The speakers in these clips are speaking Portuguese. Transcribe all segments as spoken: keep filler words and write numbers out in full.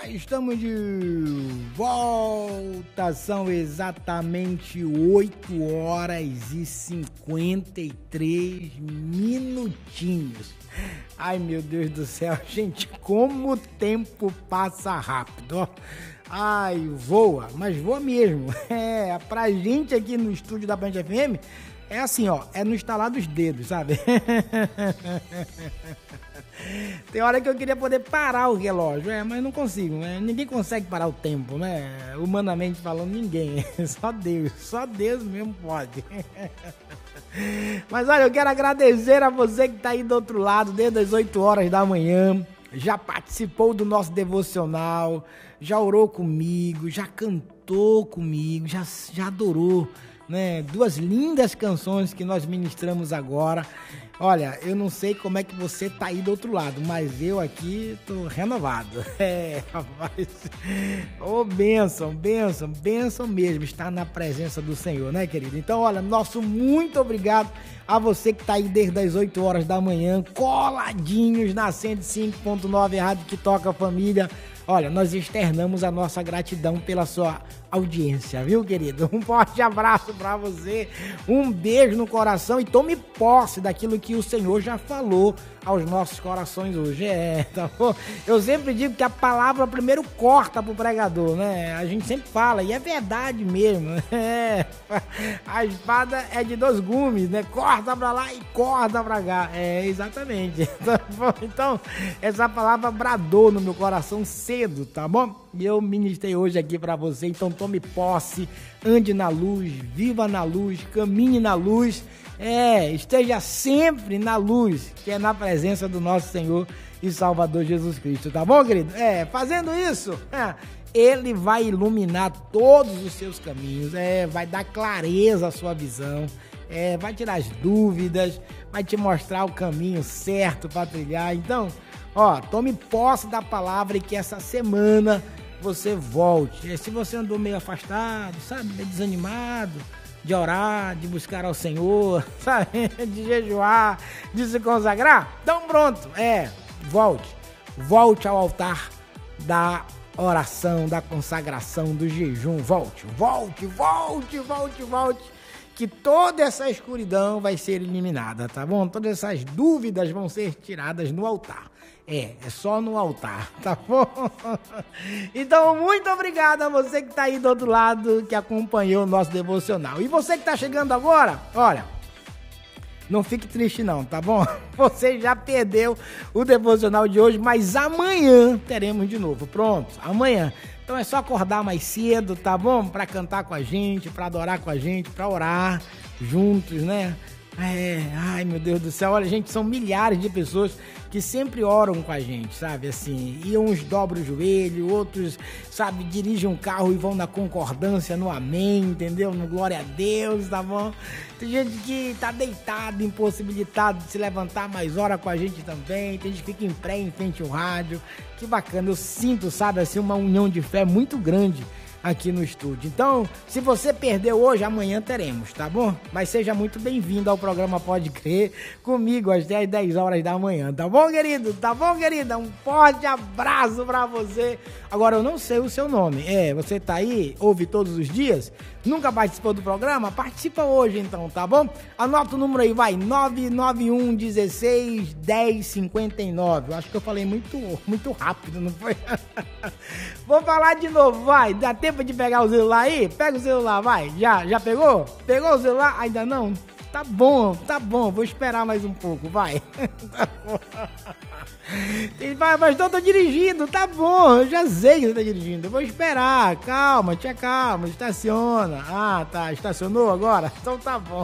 estamos de volta, são exatamente oito horas e cinquenta e três minutinhos. Ai, meu Deus do céu, gente, como o tempo passa rápido, ó. Ai, voa, mas voa mesmo. É, pra gente aqui no estúdio da Band F M, é assim, ó, é no estalar dos dedos, sabe? Tem hora que eu queria poder parar o relógio, é, mas não consigo, né? Ninguém consegue parar o tempo, né? Humanamente falando, ninguém. Só Deus, só Deus mesmo pode. Mas olha, eu quero agradecer a você que tá aí do outro lado, desde as oito horas da manhã, já participou do nosso devocional, já orou comigo, já cantou comigo, já, já adorou, né? Duas lindas canções que nós ministramos agora. Olha, eu não sei como é que você tá aí do outro lado, mas eu aqui tô renovado. É, rapaz. Ô, bênção, bênção, bênção mesmo estar na presença do Senhor, né, querido? Então, olha, nosso muito obrigado a você que tá aí desde as oito horas da manhã, coladinhos na cento e cinco ponto nove, Rádio que Toca Família. Olha, nós externamos a nossa gratidão pela sua audiência, viu, querido? Um forte abraço para você, um beijo no coração e tome posse daquilo que o Senhor já falou aos nossos corações hoje. É, tá bom? Eu sempre digo que a palavra primeiro corta pro pregador, né? A gente sempre fala, e é verdade mesmo. É, a espada é de dois gumes, né? Corta pra lá e corta pra cá. É, exatamente. Tá bom? Então, essa palavra bradou no meu coração cedo, tá bom? E eu ministrei hoje aqui pra você, então tome posse, ande na luz, viva na luz, caminhe na luz, é, esteja sempre na luz, que é na presença do nosso Senhor e Salvador Jesus Cristo, tá bom, querido? É, fazendo isso, é, Ele vai iluminar todos os seus caminhos, é, vai dar clareza à sua visão, é, vai tirar as dúvidas, vai te mostrar o caminho certo para trilhar. Então, ó, tome posse da palavra e que essa semana você volte. Se você andou meio afastado, sabe, meio desanimado de orar, de buscar ao Senhor, sabe, de jejuar, de se consagrar, então pronto, é, volte. Volte ao altar da oração, da consagração, do jejum. Volte, volte, volte, volte, volte. Que toda essa escuridão vai ser eliminada, tá bom? Todas essas dúvidas vão ser tiradas no altar. É, é só no altar, tá bom? Então, muito obrigado a você que tá aí do outro lado, que acompanhou o nosso devocional. E você que tá chegando agora, olha, não fique triste não, tá bom? Você já perdeu o devocional de hoje, mas amanhã teremos de novo, pronto? Amanhã. Então é só acordar mais cedo, tá bom? Pra cantar com a gente, pra adorar com a gente, pra orar juntos, né? É, ai meu Deus do céu, olha gente, são milhares de pessoas que sempre oram com a gente, sabe, assim, e uns dobram o joelho, outros, sabe, dirigem um carro e vão na concordância, no amém, entendeu, no glória a Deus, tá bom? Tem gente que tá deitado, impossibilitado de se levantar, mas ora com a gente também, tem gente que fica em pé em frente ao rádio, que bacana, eu sinto, sabe, assim, uma união de fé muito grande aqui no estúdio. Então, se você perdeu hoje, amanhã teremos, tá bom? Mas seja muito bem-vindo ao programa Pode Crer, comigo às dez, dez horas da manhã, tá bom, querido? Tá bom, querida? Um forte abraço pra você. Agora, eu não sei o seu nome. É, você tá aí, ouve todos os dias? Nunca participou do programa? Participa hoje, então, tá bom? Anota o número aí, vai, nove nove um, dezesseis, dez, cinquenta e nove. Eu acho que eu falei muito, muito rápido, não foi? Vou falar de novo, vai, dá tempo de pegar o celular aí? Pega o celular, vai. Já, já pegou? Pegou o celular? Ainda não? Tá bom, tá bom. Vou esperar mais um pouco, vai. Tá bom. Vai, mas eu tô dirigindo, tá bom. Eu já sei que você tá dirigindo. Eu vou esperar. Calma, tia, calma. Estaciona. Ah, tá. Estacionou agora? Então tá bom.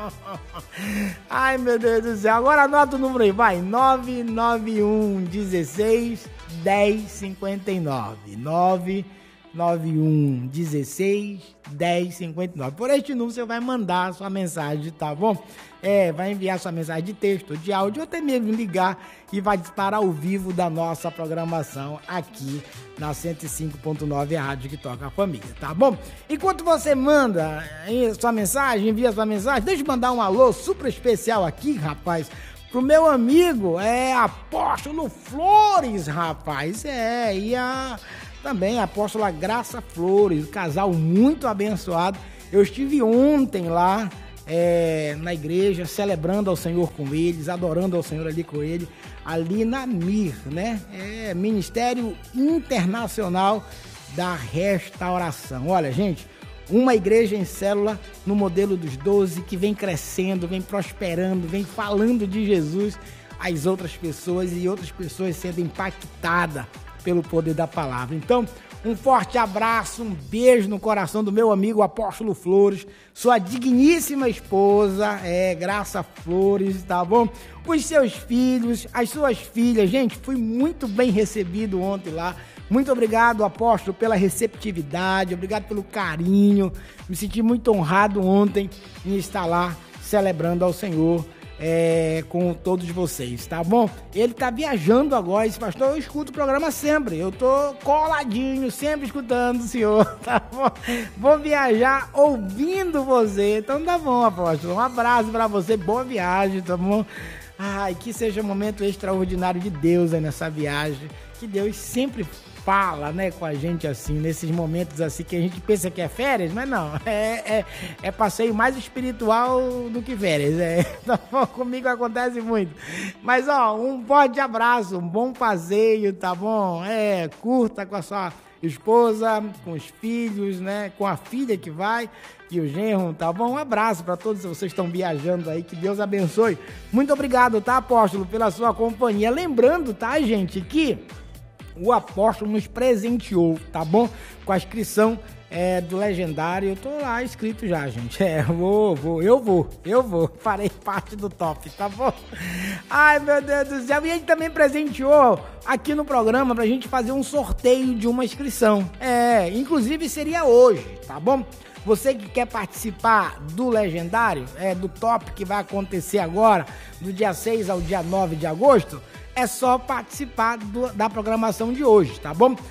Ai, meu Deus do céu. Agora anota o número aí, vai. nove nove um, dezesseis, dez, cinquenta e nove. nove nove um, dezesseis, dez, cinquenta e nove. Por este número você vai mandar a sua mensagem, tá bom? É, vai enviar sua mensagem de texto, de áudio, ou até mesmo ligar e vai disparar ao vivo da nossa programação aqui na cento e cinco ponto nove, a Rádio que Toca a Família, tá bom? Enquanto você manda sua mensagem, envia sua mensagem, deixa eu mandar um alô super especial aqui, rapaz, pro meu amigo, é, Apóstolo Flores, rapaz, é, e a, também a Apóstola Graça Flores, casal muito abençoado. Eu estive ontem lá, é, na igreja, celebrando ao Senhor com eles, adorando ao Senhor ali com ele, ali na M I R, né, é, Ministério Internacional da Restauração. Olha, gente, uma igreja em célula no modelo dos doze, que vem crescendo, vem prosperando, vem falando de Jesus às outras pessoas e outras pessoas sendo impactadas pelo poder da palavra. Então, um forte abraço, um beijo no coração do meu amigo Apóstolo Flores, sua digníssima esposa, é, Graça Flores, tá bom? Os seus filhos, as suas filhas. Gente, fui muito bem recebido ontem lá. Muito obrigado, apóstolo, pela receptividade, obrigado pelo carinho. Me senti muito honrado ontem em estar lá celebrando ao Senhor é, com todos vocês, tá bom? Ele tá viajando agora, esse pastor, eu escuto o programa sempre, eu tô coladinho, sempre escutando o senhor, tá bom? Vou viajar ouvindo você, então tá bom, apóstolo, um abraço pra você, boa viagem, tá bom? Ai, que seja um momento extraordinário de Deus aí nessa viagem, que Deus sempre fala, né, com a gente assim, nesses momentos assim que a gente pensa que é férias, mas não, é, é, é passeio mais espiritual do que férias, é, então, comigo acontece muito, mas ó, um forte abraço, um bom passeio, tá bom, é, curta com a sua esposa, com os filhos, né, com a filha que vai e o genro, tá bom? Um abraço para todos vocês que estão viajando aí, que Deus abençoe. Muito obrigado, tá, apóstolo, pela sua companhia. Lembrando, tá, gente, que o apóstolo nos presenteou, tá bom? Com a inscrição é, do Legendário. Eu tô lá inscrito já, gente. É, vou, vou, eu vou, eu vou. Farei parte do top, tá bom? Ai, meu Deus do céu. E ele também presenteou aqui no programa pra gente fazer um sorteio de uma inscrição. É, inclusive seria hoje, tá bom? Você que quer participar do Legendário, é, do top que vai acontecer agora, do dia seis ao dia nove de agosto, é só participar do, da programação de hoje, tá bom?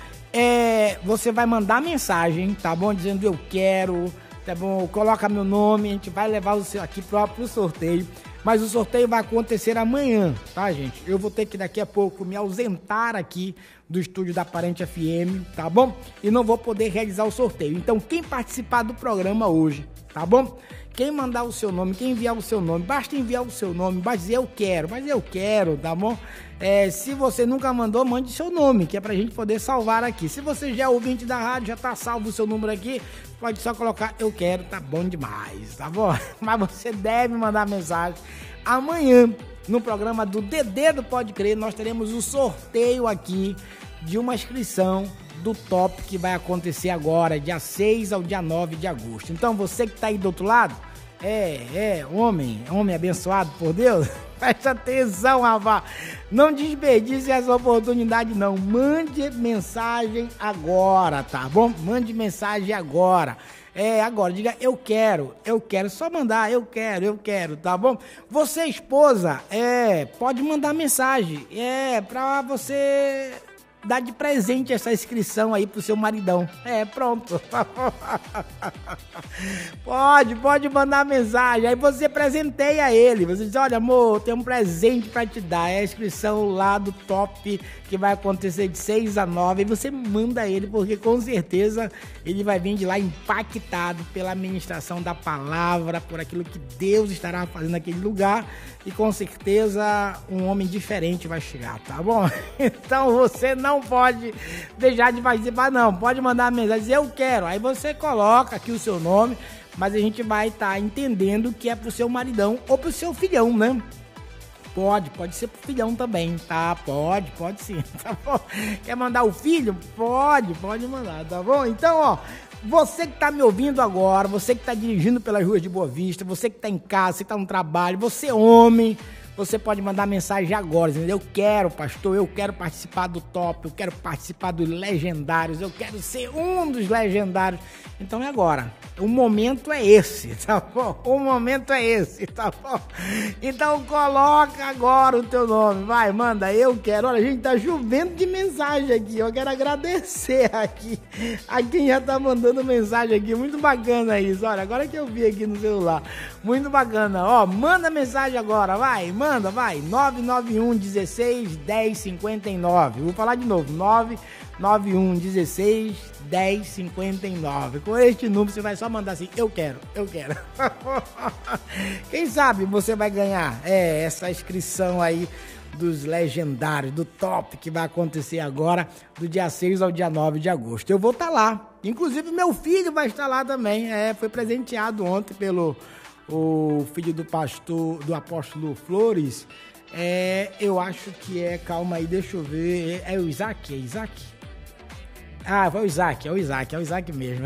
É, você vai mandar mensagem, tá bom? Dizendo eu quero, tá bom? Coloca meu nome, a gente vai levar o seu aqui próprio sorteio. Mas o sorteio vai acontecer amanhã, tá, gente? Eu vou ter que daqui a pouco me ausentar aqui do estúdio da Parente F M, tá bom? E não vou poder realizar o sorteio. Então, quem participar do programa hoje, tá bom? Quem mandar o seu nome, quem enviar o seu nome, basta enviar o seu nome, basta dizer eu quero, mas eu quero, tá bom? É, se você nunca mandou, mande seu nome, que é pra gente poder salvar aqui. Se você já é ouvinte da rádio, já tá salvo o seu número aqui, pode só colocar eu quero, tá bom demais, tá bom? Mas você deve mandar mensagem. Amanhã, no programa do Dedê do Pode Crer, nós teremos o sorteio aqui de uma inscrição do top que vai acontecer agora, dia seis ao dia nove de agosto. Então, você que tá aí do outro lado, é, é, homem, homem abençoado por Deus, preste atenção, rapaz. Não desperdice essa oportunidade, não. Mande mensagem agora, tá bom? Mande mensagem agora. É, agora, diga, eu quero, eu quero, só mandar, eu quero, eu quero, tá bom? Você, esposa, é, pode mandar mensagem, é, pra você dar de presente essa inscrição aí pro seu maridão. É, pronto. Pode, pode mandar mensagem. Aí você presenteia ele. Você diz, olha, amor, tem um presente pra te dar. É a inscrição lá do top que vai acontecer de seis a nove. E você manda ele, porque com certeza ele vai vir de lá impactado pela ministração da palavra, por aquilo que Deus estará fazendo naquele lugar. E com certeza um homem diferente vai chegar, tá bom? Então você não pode deixar de participar, não. Pode mandar mensagem, dizer, eu quero. Aí você coloca aqui o seu nome, mas a gente vai estar tá entendendo que é pro seu maridão ou pro seu filhão, né? Pode, pode ser pro filhão também, tá? Pode, pode sim, tá bom? Quer mandar o filho? Pode, pode mandar, tá bom? Então, ó, você que tá me ouvindo agora, você que tá dirigindo pelas ruas de Boa Vista, você que tá em casa, você que tá no trabalho, você homem, você pode mandar mensagem agora, dizendo, eu quero, pastor, eu quero participar do top, eu quero participar dos legendários, eu quero ser um dos legendários. Então é agora, o momento é esse, tá bom? O momento é esse, tá bom? Então coloca agora o teu nome, vai, manda, eu quero. Olha, a gente tá chovendo de mensagem aqui, eu quero agradecer aqui a quem já tá mandando mensagem aqui, muito bacana isso, olha, agora que eu vi aqui no celular, muito bacana, ó, manda mensagem agora, vai, manda. manda, vai, nove nove um dezesseis dez cinquenta e nove. Vou falar de novo, nove nove um dezesseis dez cinquenta e nove. Com este número você vai só mandar assim, eu quero, eu quero. Quem sabe você vai ganhar é, essa inscrição aí dos legendários, do top, que vai acontecer agora, do dia seis ao dia nove de agosto. Eu vou estar lá, inclusive meu filho vai estar lá também, é, foi presenteado ontem pelo o filho do pastor, do apóstolo Flores, é, eu acho que é, calma aí, deixa eu ver, é, é o Isaac, é Isaac? Ah, foi o Isaac, é o Isaac, é o Isaac mesmo.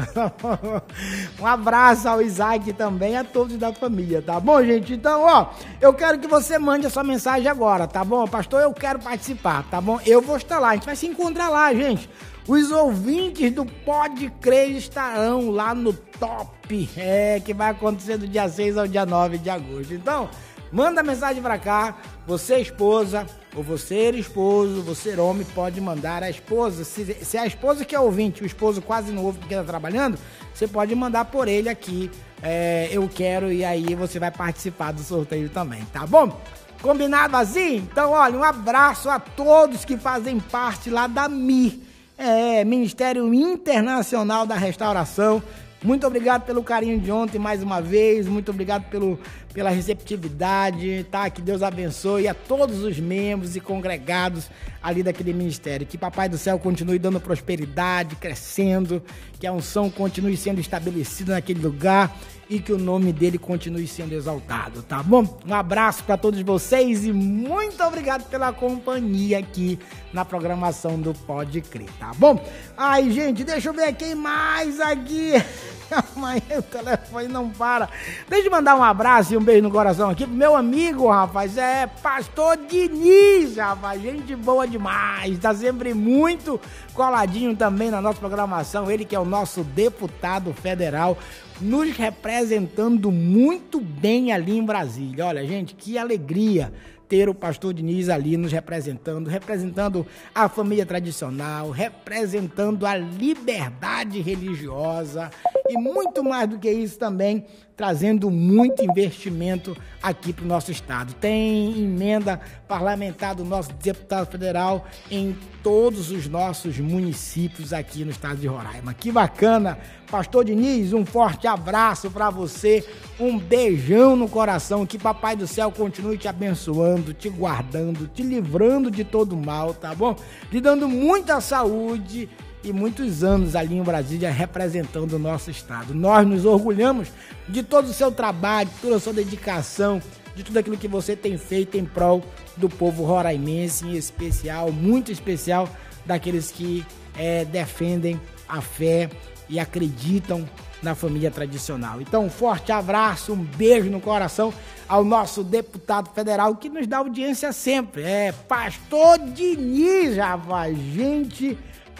Um abraço ao Isaac também, a todos da família, tá bom, gente? Então, ó, eu quero que você mande a sua mensagem agora, tá bom? Pastor, eu quero participar, tá bom? Eu vou estar lá, a gente vai se encontrar lá, gente. Os ouvintes do Pode Crer estarão lá no top, é, que vai acontecer do dia seis ao dia nove de agosto. Então, manda mensagem pra cá, você esposa, ou você esposo, você homem, pode mandar a esposa. Se, se a esposa que é ouvinte, o esposo quase não ouve porque tá trabalhando, você pode mandar por ele aqui, é, eu quero, e aí você vai participar do sorteio também, tá bom? Combinado assim? Então, olha, um abraço a todos que fazem parte lá da M I, é, Ministério Internacional da Restauração. Muito obrigado pelo carinho de ontem mais uma vez, muito obrigado pelo, pela receptividade, tá? Que Deus abençoe a todos os membros e congregados ali daquele ministério. Que Papai do Céu continue dando prosperidade, crescendo, que a unção continue sendo estabelecida naquele lugar e que o nome dele continue sendo exaltado, tá bom? Um abraço para todos vocês e muito obrigado pela companhia aqui na programação do Pode Crer, tá bom? Ai, gente, deixa eu ver quem mais aqui. Amanhã o telefone não para. Deixa eu mandar um abraço e um beijo no coração aqui pro meu amigo, rapaz, é Pastor Diniz, rapaz, gente boa demais, tá sempre muito coladinho também na nossa programação, ele que é o nosso deputado federal, nos representando muito bem ali em Brasília. Olha, gente, que alegria ter o pastor Diniz ali nos representando, representando a família tradicional, representando a liberdade religiosa e muito mais do que isso também, trazendo muito investimento aqui para o nosso estado. Tem emenda parlamentar do nosso deputado federal em todos os nossos municípios aqui no estado de Roraima. Que bacana! Pastor Diniz, um forte abraço para você, um beijão no coração, que Papai do Céu continue te abençoando, te guardando, te livrando de todo mal, tá bom? Lhe dando muita saúde e muitos anos ali em Brasília representando o nosso estado. Nós nos orgulhamos de todo o seu trabalho, de toda a sua dedicação, de tudo aquilo que você tem feito em prol do povo roraimense, em especial, muito especial, daqueles que é, defendem a fé e acreditam na família tradicional. Então, um forte abraço, um beijo no coração ao nosso deputado federal que nos dá audiência sempre. É Pastor Diniz, rapaz, gente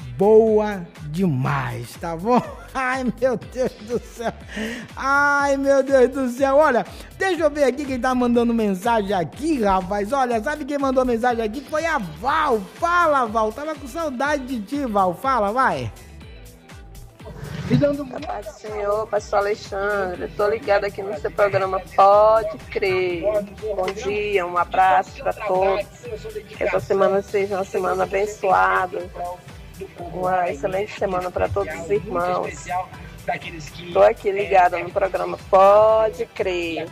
boa demais, tá bom? Ai, meu Deus do céu. Ai, meu Deus do céu. Olha, deixa eu ver aqui quem tá mandando mensagem aqui, rapaz. Olha, sabe quem mandou mensagem aqui? Foi a Val. Fala, Val. Tava com saudade de ti, Val. Fala, vai. A paz do Senhor, pastor Alexandre, estou ligado aqui no seu programa Pode Crer. Bom dia, um abraço para todos. Que essa semana seja uma semana abençoada. Uma excelente semana para todos os irmãos. Estou aqui ligada no programa Pode Crer.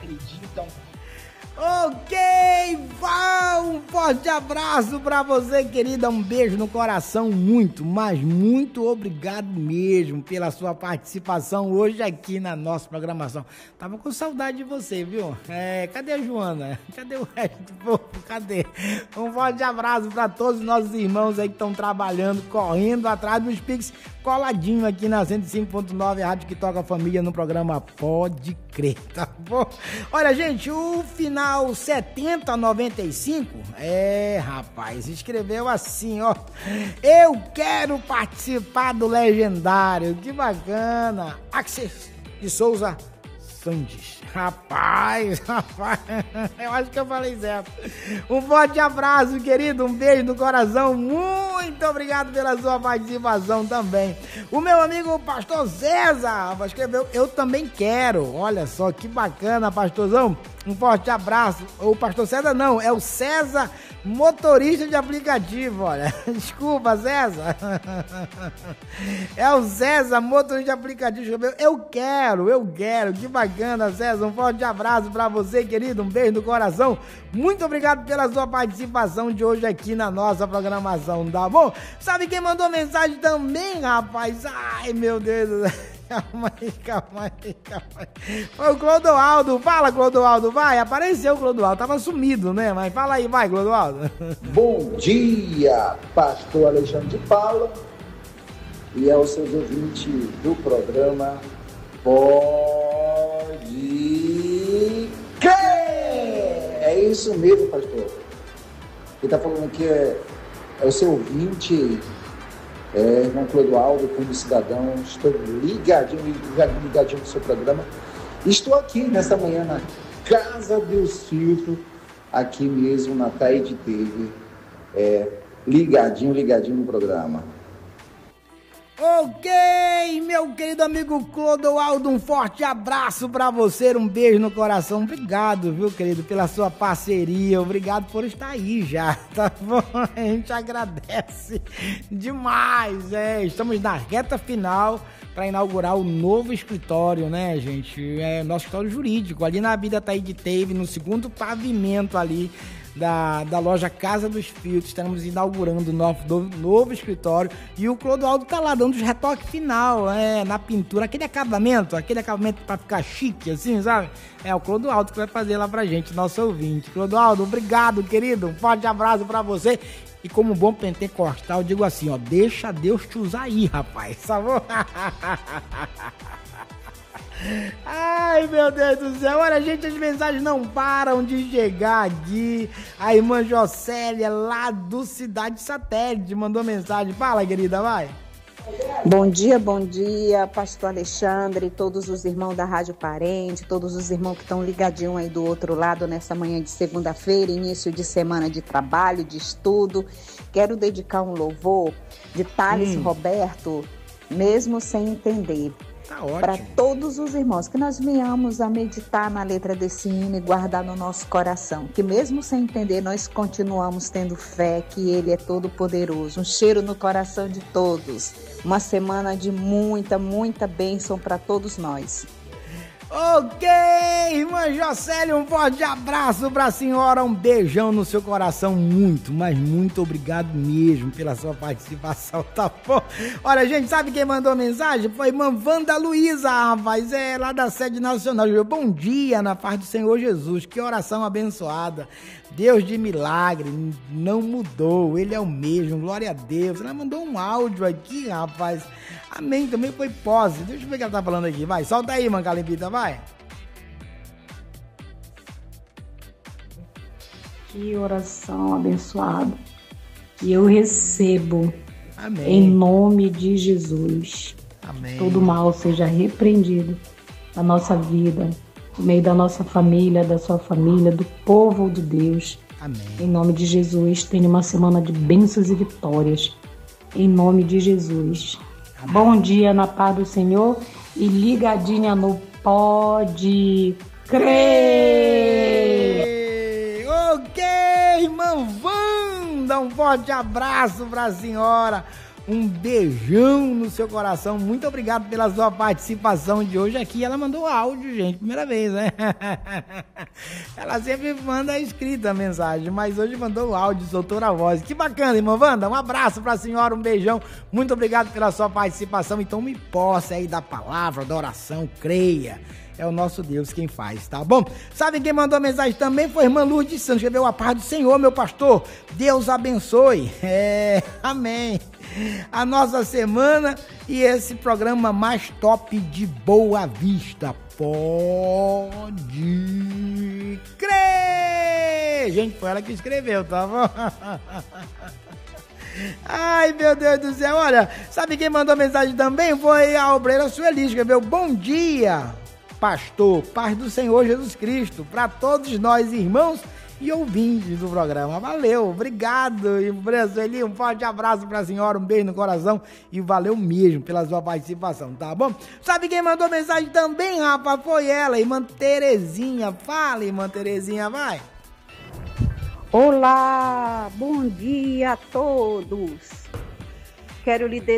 Ok, Val, um forte abraço pra você, querida, um beijo no coração, muito, mas muito obrigado mesmo pela sua participação hoje aqui na nossa programação. Tava com saudade de você, viu? É, cadê a Joana? Cadê o resto do povo? Cadê? Um forte abraço pra todos os nossos irmãos aí que estão trabalhando, correndo atrás dos Pix, coladinho aqui na cento e cinco ponto nove, a rádio que toca a família no programa Pode Crer, tá bom? Olha, gente, o final setenta noventa e cinco, é, rapaz, escreveu assim, ó, eu quero participar do legendário, que bacana, Axel de Souza Sandes. Rapaz, rapaz, eu acho que eu falei certo. Um forte abraço, querido, um beijo no coração, muito obrigado pela sua participação também. O meu amigo pastor César escreveu, eu também quero, olha só que bacana, pastorzão, um forte abraço. O pastor César não, é o César, motorista de aplicativo, olha, desculpa, César. É o César, motorista de aplicativo, escreveu, eu quero, eu quero, que bacana, César, um forte abraço pra você, querido, um beijo no coração, muito obrigado pela sua participação de hoje aqui na nossa programação, tá bom? Sabe quem mandou mensagem também, rapaz? Ai, meu Deus do céu. Calma aí, calma aí, calma aí. Foi o Clodoaldo. Fala, Clodoaldo, vai. Apareceu o Clodoaldo. Tava sumido, né? Mas fala aí, vai, Clodoaldo. Bom dia, pastor Alexandre de Paula e aos seus ouvintes do programa Pode Crer. É isso mesmo, pastor. Quem tá falando aqui é, é o seu ouvinte, É, irmão Clodoaldo, como cidadão, estou ligadinho, ligadinho, ligadinho no seu programa. Estou aqui nessa manhã na Casa dos Filtros, aqui mesmo na Taíde Teve, é, ligadinho, ligadinho no programa. Ok, meu querido amigo Clodoaldo, um forte abraço pra você, um beijo no coração, obrigado, viu, querido, pela sua parceria, obrigado por estar aí já, tá bom? A gente agradece demais, é, estamos na reta final para inaugurar o novo escritório, né, gente, é nosso escritório jurídico, ali na Vida Taíde Teve, no segundo pavimento ali, Da, da loja Casa dos Filtros, estamos inaugurando o novo, novo, novo escritório e o Clodoaldo tá lá dando os retoques final, é, na pintura, aquele acabamento, aquele acabamento pra ficar chique, assim, sabe? É o Clodoaldo que vai fazer lá pra gente, nosso ouvinte. Clodoaldo, obrigado, querido, um forte abraço pra você. E como bom pentecostal, eu digo assim, ó, deixa Deus te usar aí, rapaz, sabor? Ai, meu Deus do céu, olha, gente, as mensagens não param de chegar aqui. A irmã Jocélia, lá do Cidade Satélite, mandou mensagem. Fala, querida, vai. Bom dia, bom dia, pastor Alexandre, todos os irmãos da Rádio Parente, todos os irmãos que estão ligadinhos aí do outro lado nessa manhã de segunda-feira, início de semana de trabalho, de estudo. Quero dedicar um louvor de Thales hum. Roberto, mesmo sem entender. Para todos os irmãos, que nós venhamos a meditar na letra desse hino e guardar no nosso coração, que mesmo sem entender, nós continuamos tendo fé que Ele é todo poderoso. Um cheiro no coração de todos, uma semana de muita, muita bênção para todos nós. Ok, irmã Jocélia, um forte abraço pra senhora, um beijão no seu coração, muito, mas muito obrigado mesmo pela sua participação, tá bom? Olha, gente, sabe quem mandou mensagem? Foi a irmã Wanda Luiza, rapaz, é lá da sede nacional. Bom dia, na paz do Senhor Jesus, que oração abençoada. Deus de milagre, não mudou, Ele é o mesmo, glória a Deus. Ela mandou um áudio aqui, rapaz. Amém, também foi pós. Deixa eu ver o que ela tá falando aqui, vai, solta aí, mãe Calipita, vai. Que oração abençoada. E eu recebo, amém, em nome de Jesus. Amém. Todo mal seja repreendido da nossa vida, no meio da nossa família, da sua família, do povo de Deus. Amém. Em nome de Jesus, tenha uma semana de bênçãos e vitórias. Em nome de Jesus. Amém. Bom dia na paz do Senhor e ligadinha no Pode Crer. Ok, irmã Wanda, um forte abraço pra senhora. Um beijão no seu coração. Muito obrigado pela sua participação de hoje aqui. Ela mandou áudio, gente. Primeira vez, né? Ela sempre manda escrita a mensagem, mas hoje mandou áudio, soltou a voz. Que bacana, irmã Wanda. Um abraço pra senhora, um beijão. Muito obrigado pela sua participação. Então me possa aí da palavra, da oração, creia. É o nosso Deus quem faz, tá bom? Sabe quem mandou a mensagem também? Foi a irmã Lourdes Santos. Escreveu: a paz do Senhor, meu pastor. Deus abençoe. É, amém. A nossa semana e esse programa mais top de Boa Vista. Pode crer. Gente, foi ela que escreveu, tá bom? Ai, meu Deus do céu. Olha, sabe quem mandou a mensagem também? Foi a obreira Sueli. Escreveu: bom dia. pastor. Paz do Senhor Jesus Cristo para todos nós, irmãos e ouvintes do programa. Valeu, obrigado. E Sueli, um forte abraço para a senhora, um beijo no coração e valeu mesmo pela sua participação, tá bom? Sabe quem mandou mensagem também, rapaz? Foi ela, irmã Terezinha. Fala, irmã Terezinha, vai. Olá, bom dia a todos. Quero lhe